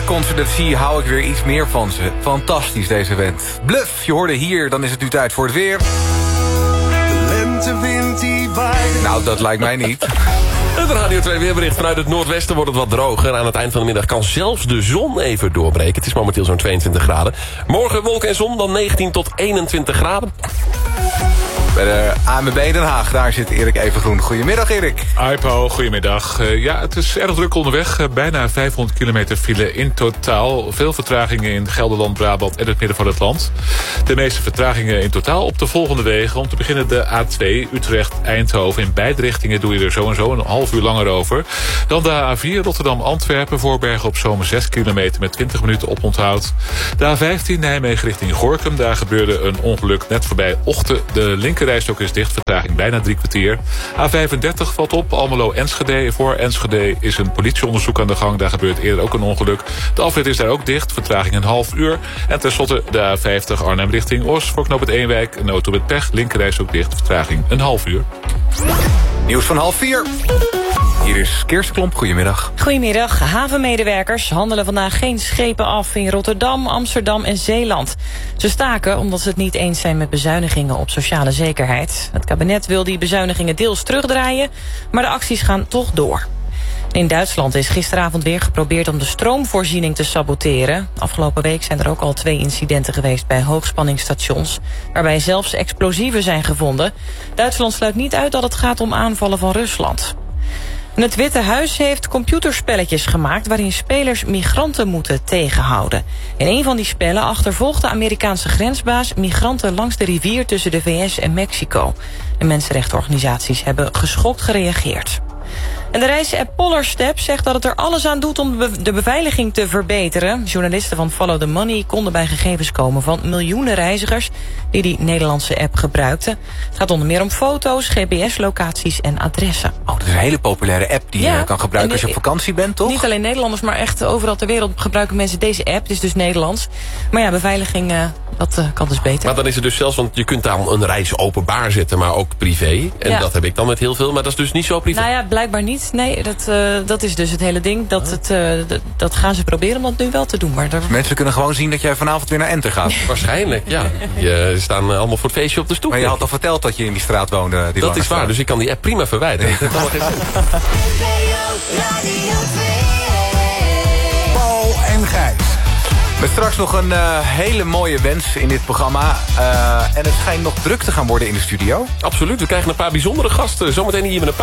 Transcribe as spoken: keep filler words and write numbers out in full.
conservatie hou ik weer iets meer van ze. Fantastisch deze vent. Bluff, je hoorde hier, dan is het nu tijd voor het weer. De lentewind die waait. Nou, dat lijkt mij niet. Het Radio twee weerbericht. Vanuit het noordwesten wordt het wat droger. Aan het eind van de middag kan zelfs de zon even doorbreken. Het is momenteel zo'n tweeëntwintig graden. Morgen wolken en zon, dan negentien tot eenentwintig graden. Bij de A M B Den Haag, daar zit Erik Evengroen. Goedemiddag, Erik. Hi Paul, goedemiddag. Uh, ja, het is erg druk onderweg. Uh, bijna vijfhonderd kilometer file in totaal. Veel vertragingen in Gelderland, Brabant en het midden van het land. De meeste vertragingen in totaal op de volgende wegen. Om te beginnen de A twee, Utrecht-Eindhoven. In beide richtingen doe je er zo en zo een half uur langer over. Dan de A vier, Rotterdam-Antwerpen. Voorbergen op zomer zes kilometer met twintig minuten oponthoud. De A vijftien, Nijmegen richting Gorinchem. Daar gebeurde een ongeluk net voorbij Ochten. De linker rijstok is dicht, vertraging bijna drie kwartier. A vijfendertig valt op, Almelo-Enschede. Voor Enschede is een politieonderzoek aan de gang. Daar gebeurt eerder ook een ongeluk. De afrit is daar ook dicht, vertraging een half uur. En tenslotte de A vijftig Arnhem richting Os. Voor knooppunt Eenwijk, een auto met pech. Linker rijstok dicht, vertraging een half uur. Nieuws van half vier. Hier is Kirsten Klomp, goedemiddag. Goedemiddag. Havenmedewerkers handelen vandaag geen schepen af in Rotterdam, Amsterdam en Zeeland. Ze staken omdat ze het niet eens zijn met bezuinigingen op sociale zekerheid. Het kabinet wil die bezuinigingen deels terugdraaien, maar de acties gaan toch door. In Duitsland is gisteravond weer geprobeerd om de stroomvoorziening te saboteren. Afgelopen week zijn er ook al twee incidenten geweest bij hoogspanningsstations, waarbij zelfs explosieven zijn gevonden. Duitsland sluit niet uit dat het gaat om aanvallen van Rusland. En het Witte Huis heeft computerspelletjes gemaakt waarin spelers migranten moeten tegenhouden. In een van die spellen achtervolgt de Amerikaanse grensbaas migranten langs de rivier tussen de V S en Mexico. De mensenrechtenorganisaties hebben geschokt gereageerd. En de reisapp Pollerstep zegt dat het er alles aan doet om de beveiliging te verbeteren. Journalisten van Follow the Money konden bij gegevens komen van miljoenen reizigers die die Nederlandse app gebruikten. Het gaat onder meer om foto's, G P S-locaties en adressen. Oh, dat is een hele populaire app die Ja, je kan gebruiken als je op en- vakantie bent, toch? Niet alleen Nederlanders, maar echt overal ter wereld gebruiken mensen deze app. Het is dus Nederlands. Maar ja, beveiliging, uh, dat uh, kan dus beter. Maar dan is het dus zelfs, want je kunt daar een reis openbaar zetten, maar ook privé. En Ja. dat heb ik dan met heel veel, maar dat is dus niet zo privé. Nou ja, blijkbaar niet. Nee, dat, uh, dat is dus het hele ding. Dat, het, uh, d- dat gaan ze proberen om dat nu wel te doen. Maar daar... Mensen kunnen gewoon zien dat jij vanavond weer naar Enter gaat. Waarschijnlijk, ja. Je staan uh, allemaal voor het feestje op de stoep. Maar je had al verteld dat je in die straat woonde. Die dat lange is waar, straat. dus ik kan die app prima verwijderen. Dat heeft allemaal geen zin. Paul en Gijs. Met straks nog een uh, hele mooie wens in dit programma. Uh, en het schijnt nog druk te gaan worden in de studio. Absoluut, we krijgen een paar bijzondere gasten. Zometeen hier met een paar.